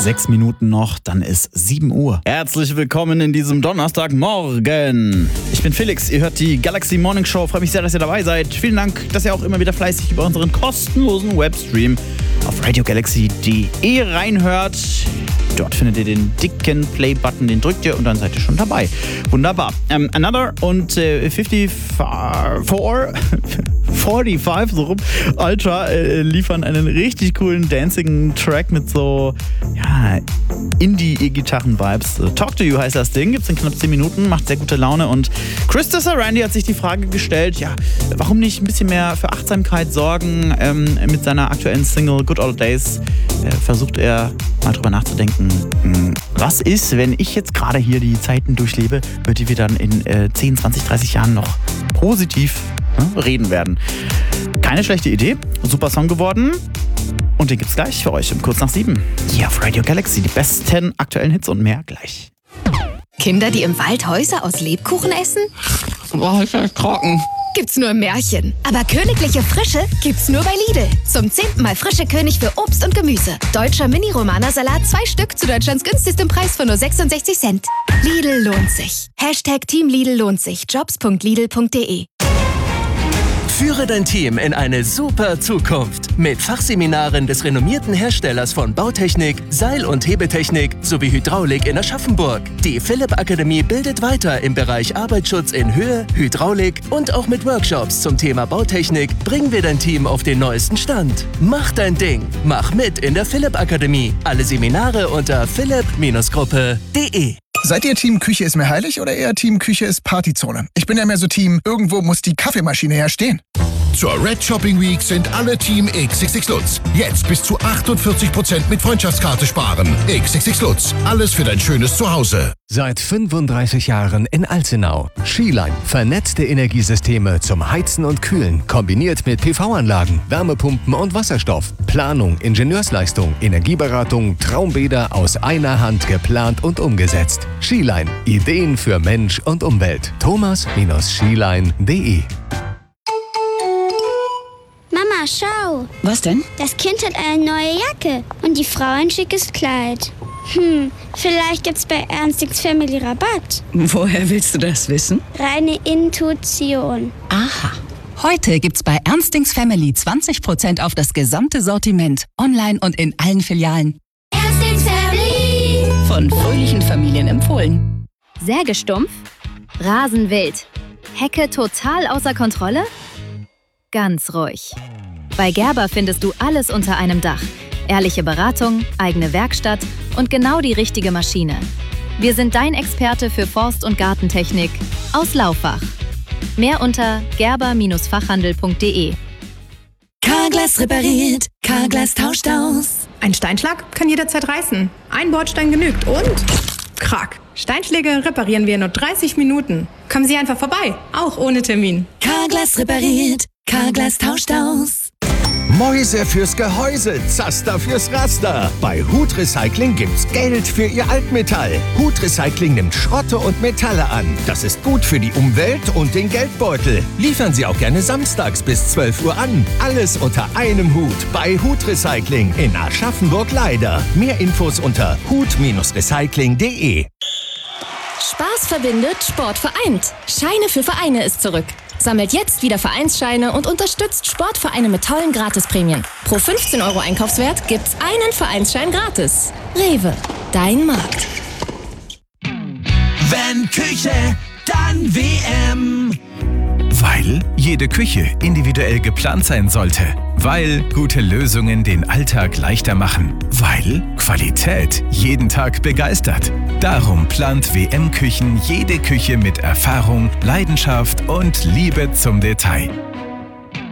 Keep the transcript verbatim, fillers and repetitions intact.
Sechs Minuten noch, dann ist sieben Uhr. Herzlich willkommen in diesem Donnerstagmorgen. Ich bin Felix, ihr hört die Galaxy Morning Show. Freue mich sehr, dass ihr dabei seid. Vielen Dank, dass ihr auch immer wieder fleißig über unseren kostenlosen Webstream auf radio galaxy punkt de reinhört. Dort findet ihr den dicken Play-Button, den drückt ihr und dann seid ihr schon dabei. Wunderbar. Um, Another und äh, fünfundfünfzig, fünfundvierzig so rum, Ultra äh, liefern einen richtig coolen dancing Track mit so ja, Indie-E-Gitarren-Vibes. Talk to You heißt das Ding, gibt's in knapp zehn Minuten, macht sehr gute Laune und Krista Randy hat sich die Frage gestellt, ja, warum nicht ein bisschen mehr für Achtsamkeit sorgen? Ähm, mit seiner aktuellen Single Good Old Days äh, versucht er mal drüber nachzudenken, mh, was ist, wenn ich jetzt gerade hier die Zeiten durchlebe, über die wir dann in äh, zehn, zwanzig, dreißig Jahren noch positiv ne, reden werden. Keine schlechte Idee, super Song geworden. Und den gibt's gleich für euch um kurz nach sieben. Hier auf Radio Galaxy, die besten aktuellen Hits und mehr gleich. Kinder, die im Wald Häuser aus Lebkuchen essen? Boah, ich bin trocken. Gibt's nur im Märchen. Aber königliche Frische gibt's nur bei Lidl. Zum zehnten Mal frische König für Obst und Gemüse. Deutscher Mini-Romana-Salat, zwei Stück zu Deutschlands günstigstem Preis von nur sechsundsechzig Cent. Lidl lohnt sich. Hashtag Team Lidl lohnt sich. jobs punkt lidl punkt de. Führe dein Team in eine super Zukunft mit Fachseminaren des renommierten Herstellers von Bautechnik, Seil- und Hebetechnik sowie Hydraulik in Aschaffenburg. Die Philipp Akademie bildet weiter im Bereich Arbeitsschutz in Höhe, Hydraulik und auch mit Workshops zum Thema Bautechnik bringen wir dein Team auf den neuesten Stand. Mach dein Ding, mach mit in der Philipp Akademie. Alle Seminare unter philipp Gruppe punkt de. Seid ihr Team Küche ist mir heilig oder eher Team Küche ist Partyzone? Ich bin ja mehr so Team, irgendwo muss die Kaffeemaschine herstehen. Zur Red Shopping Week sind alle Team X X X Lutz. Jetzt bis zu achtundvierzig Prozent mit Freundschaftskarte sparen. X X X Lutz. Alles für dein schönes Zuhause. Seit fünfunddreißig Jahren in Alzenau. Skiline. Vernetzte Energiesysteme zum Heizen und Kühlen. Kombiniert mit P V-Anlagen, Wärmepumpen und Wasserstoff. Planung, Ingenieursleistung, Energieberatung, Traumbäder aus einer Hand geplant und umgesetzt. Skiline. Ideen für Mensch und Umwelt. thomas skiline punkt de. Mama, schau. Was denn? Das Kind hat eine neue Jacke und die Frau ein schickes Kleid. Hm, vielleicht gibt's bei Ernstings Family Rabatt. Woher willst du das wissen? Reine Intuition. Aha. Heute gibt's bei Ernstings Family zwanzig Prozent auf das gesamte Sortiment. Online und in allen Filialen. Ernstings Family. Von fröhlichen Familien empfohlen. Sägestumpf? Rasenwild? Hecke total außer Kontrolle? Ganz ruhig. Bei Gerber findest du alles unter einem Dach. Ehrliche Beratung, eigene Werkstatt und genau die richtige Maschine. Wir sind dein Experte für Forst- und Gartentechnik aus Laufach. Mehr unter gerber Fachhandel punkt de. Carglass repariert, Carglass tauscht aus. Ein Steinschlag kann jederzeit reißen. Ein Bordstein genügt und krack. Steinschläge reparieren wir in nur dreißig Minuten. Kommen Sie einfach vorbei, auch ohne Termin. Carglass repariert, Carglass tauscht aus. Mäuse fürs Gehäuse, Zaster fürs Raster. Bei Hut Recycling gibt's Geld für Ihr Altmetall. Hut Recycling nimmt Schrotte und Metalle an. Das ist gut für die Umwelt und den Geldbeutel. Liefern Sie auch gerne samstags bis zwölf Uhr an. Alles unter einem Hut bei Hut Recycling in Aschaffenburg-Leider. Mehr Infos unter hut recycling punkt de. Spaß verbindet, Sport vereint. Scheine für Vereine ist zurück. Sammelt jetzt wieder Vereinsscheine und unterstützt Sportvereine mit tollen Gratisprämien. Pro fünfzehn Euro Einkaufswert gibt's einen Vereinsschein gratis. Rewe, dein Markt. Wenn Küche, dann W M. Weil jede Küche individuell geplant sein sollte. Weil gute Lösungen den Alltag leichter machen. Weil Qualität jeden Tag begeistert. Darum plant W M Küchen jede Küche mit Erfahrung, Leidenschaft und Liebe zum Detail.